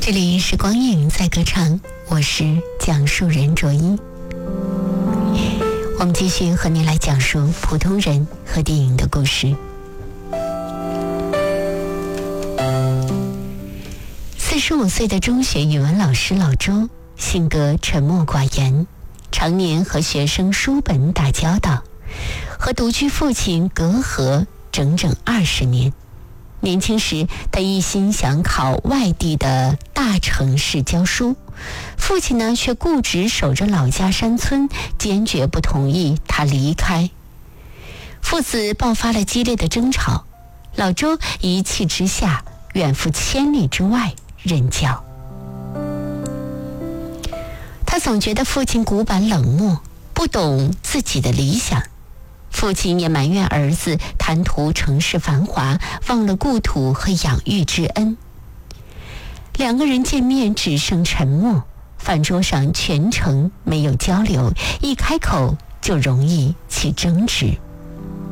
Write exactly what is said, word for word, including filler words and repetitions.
这里是光影在歌唱，我是讲述人卓一。我们继续和您来讲述普通人和电影的故事。四十五岁的中学语文老师老周，性格沉默寡言，常年和学生书本打交道，和独居父亲隔阂整整二十年。年轻时，他一心想考外地的大城市教书，父亲呢却固执守着老家山村，坚决不同意他离开。父子爆发了激烈的争吵，老周一气之下远赴千里之外任教。他总觉得父亲古板冷漠，不懂自己的理想。父亲也埋怨儿子贪图城市繁华，忘了故土和养育之恩。两个人见面只剩沉默，饭桌上全程没有交流，一开口就容易起争执。